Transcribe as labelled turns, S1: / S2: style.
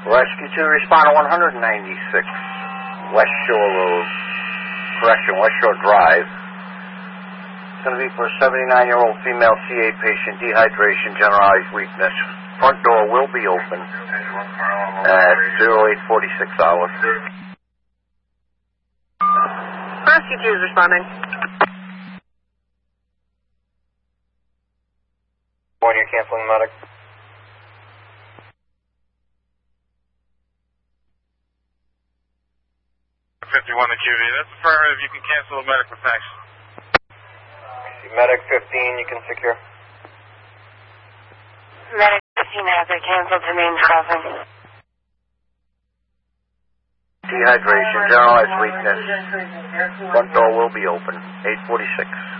S1: Rescue 2, responder 196, West Shore Road, West Shore Drive. It's going to be for a 79-year-old female CA patient, dehydration, generalized weakness. Front door will be open at 0846 hours.
S2: Rescue 2 is responding.
S3: Morning, you're canceling medic.
S4: 51 to QV. That's affirmative. You can cancel the medic for thanks.
S3: Medic 15, you can secure.
S5: Medic 15 has it canceled to main crossing.
S1: Dehydration, generalized weakness. Front door will be open, 846.